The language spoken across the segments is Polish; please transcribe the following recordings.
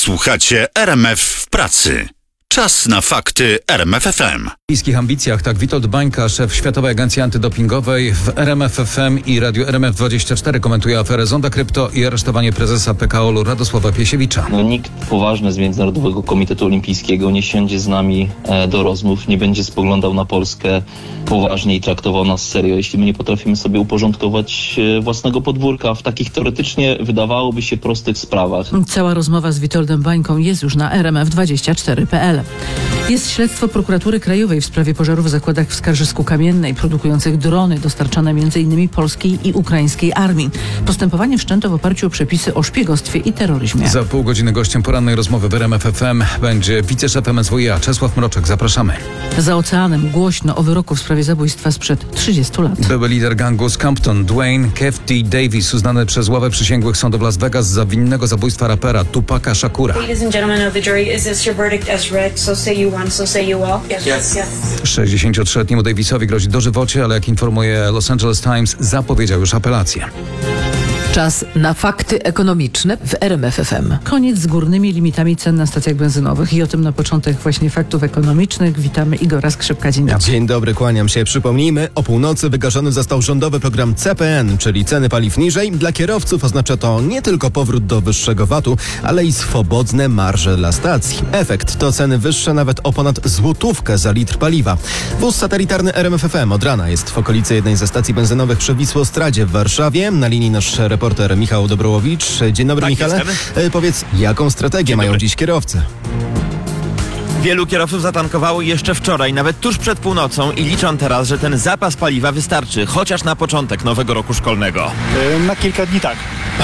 Słuchacie RMF w pracy. Czas na fakty RMF FM. W bliskich ambicjach, tak Witold Bańka, szef Światowej Agencji Antydopingowej, w RMF FM i Radiu RMF24 komentuje aferę Zonda Krypto i aresztowanie prezesa PKOL-u Radosława Piesiewicza. Nikt poważny z Międzynarodowego Komitetu Olimpijskiego nie siądzie z nami do rozmów, nie będzie spoglądał na Polskę poważnie i traktował nas serio, jeśli my nie potrafimy sobie uporządkować własnego podwórka w takich teoretycznie wydawałoby się prostych sprawach. Cała rozmowa z Witoldem Bańką jest już na rmf24.pl. Jest śledztwo Prokuratury Krajowej w sprawie pożarów w zakładach w Skarżysku-Kamiennej produkujących drony dostarczane m.in. polskiej i ukraińskiej armii. Postępowanie wszczęto w oparciu o przepisy o szpiegostwie i terroryzmie. Za pół godziny gościem porannej rozmowy w RMF FM będzie wiceszef MSWiA Czesław Mroczek. Zapraszamy. Za oceanem głośno o wyroku w sprawie zabójstwa sprzed 30 lat. Były lider gangu z Compton, Dwayne Kev D. Davis, uznany przez ławę przysięgłych sądu w Las Vegas za winnego zabójstwa rapera Tupaca Shakura. Ladies and gentlemen of the jury, is this your verdict as read? So say you won, so say you will. Yes. 63-letniemu Davisowi grozi dożywocie, ale jak informuje Los Angeles Times, zapowiedział już apelację. Czas na fakty ekonomiczne w RMF FM. Koniec z górnymi limitami cen na stacjach benzynowych i o tym na początek właśnie faktów ekonomicznych. Witamy Igora Skrzypka. Dzień dobry. Dzień dobry, kłaniam się. Przypomnijmy, o północy wygaszony został rządowy program CPN, czyli ceny paliw niżej. Dla kierowców oznacza to nie tylko powrót do wyższego VAT-u, ale i swobodne marże dla stacji. Efekt to ceny wyższe nawet o ponad złotówkę za litr paliwa. Wóz satelitarny RMF FM od rana jest w okolicy jednej ze stacji benzynowych przy Wisłostradzie w Warszawie. Na linii nasz reporter Michał Dobrołowicz. Dzień dobry, tak, Michale. Powiedz, jaką strategię mają dziś kierowcy? Wielu kierowców zatankowało jeszcze wczoraj, nawet tuż przed północą i liczą teraz, że ten zapas paliwa wystarczy, chociaż na początek nowego roku szkolnego. Na kilka dni tak.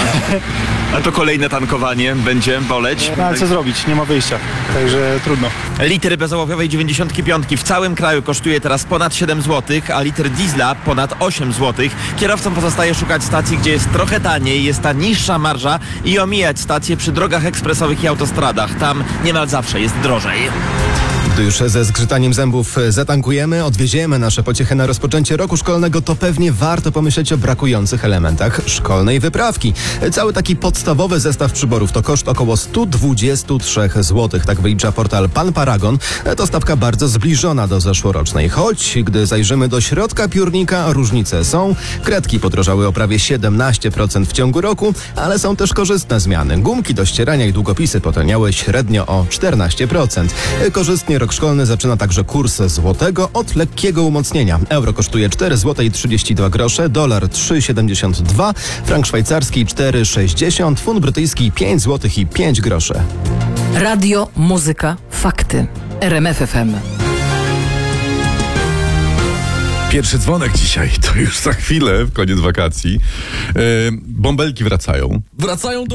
A to kolejne tankowanie będzie boleć? No ale co zrobić? Nie ma wyjścia, także trudno. Litr bezołowiowej 95 w całym kraju kosztuje teraz ponad 7 zł, a litr diesla ponad 8 zł. Kierowcom pozostaje szukać stacji, gdzie jest trochę taniej, jest ta niższa marża i omijać stacje przy drogach ekspresowych i autostradach. Tam niemal zawsze jest drożej. Gdy już ze zgrzytaniem zębów zatankujemy, odwieziemy nasze pociechy na rozpoczęcie roku szkolnego, to pewnie warto pomyśleć o brakujących elementach szkolnej wyprawki. Cały taki podstawowy zestaw przyborów to koszt około 123 zł. Tak wylicza portal Pan Paragon. To stawka bardzo zbliżona do zeszłorocznej. Choć gdy zajrzymy do środka piórnika, różnice są. Kredki podrożały o prawie 17% w ciągu roku, ale są też korzystne zmiany. Gumki do ścierania i długopisy potaniały średnio o 14%. Korzystnie rok szkolny zaczyna także kurs złotego od lekkiego umocnienia. Euro kosztuje 4 zł i 32 grosze, dolar 3,72, frank szwajcarski 4,60, funt brytyjski 5 zł i 5 groszy. Radio, muzyka, fakty. RMF FM. Pierwszy dzwonek dzisiaj, to już za chwilę, w koniec wakacji. Bąbelki wracają. Wracają do